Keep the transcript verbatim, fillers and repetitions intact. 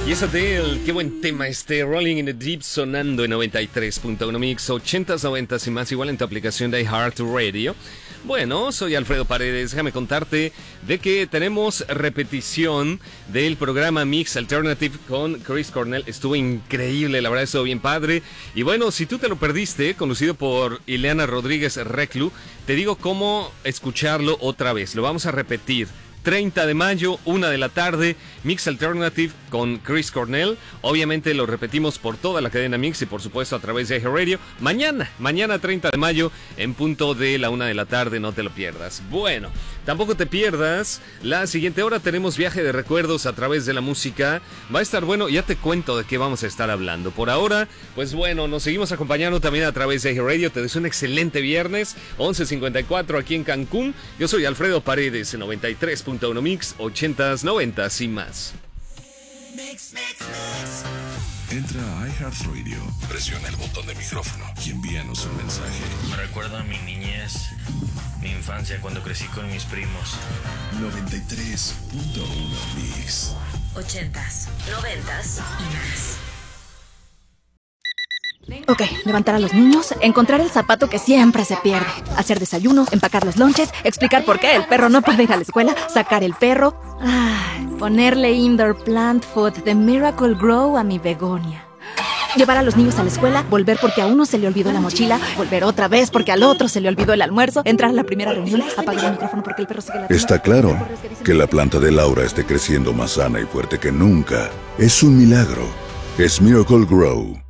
Y eso de él, qué buen tema este, Rolling in the Deep, sonando en noventa y tres punto uno Mix, ochentas, noventas y más, igual en tu aplicación de iHeartRadio. Bueno, soy Alfredo Paredes, déjame contarte de que tenemos repetición del programa Mix Alternative con Chris Cornell. Estuvo increíble, la verdad estuvo bien padre. Y bueno, si tú te lo perdiste, conducido por Ileana Rodríguez Reclu, te digo cómo escucharlo otra vez, lo vamos a repetir. treinta de mayo, una de la tarde, Mix Alternative con Chris Cornell. Obviamente lo repetimos por toda la cadena Mix y por supuesto a través de iHeartRadio. Mañana, mañana treinta de mayo, en punto de la una de la tarde, no te lo pierdas. Bueno, tampoco te pierdas la siguiente hora, tenemos viaje de recuerdos a través de la música. Va a estar bueno, ya te cuento de qué vamos a estar hablando. Por ahora, pues bueno, nos seguimos acompañando también a través de iHeartRadio. Te deseo un excelente viernes, once cincuenta y cuatro aquí en Cancún. Yo soy Alfredo Paredes, en noventa y tres punto uno Mix, ochentas, noventas y más. Mix, mix, mix. Entra a iHeartRadio, presiona el botón de micrófono y envíanos un mensaje. Me recuerda a mi niñez, mi infancia cuando crecí con mis primos. noventa y tres punto uno Mix. Ochentas, noventas y más. Ok, levantar a los niños, encontrar el zapato que siempre se pierde, hacer desayuno, empacar los lonches, explicar por qué el perro no puede ir a la escuela, sacar el perro, ay, ponerle indoor plant food de Miracle Grow a mi begonia. Llevar a los niños a la escuela, volver porque a uno se le olvidó la mochila, volver otra vez porque al otro se le olvidó el almuerzo, entrar a la primera reunión, apagar el micrófono porque el perro sigue ladrando. Está claro que la planta de Laura esté creciendo más sana y fuerte que nunca. Es un milagro. Es Miracle Grow.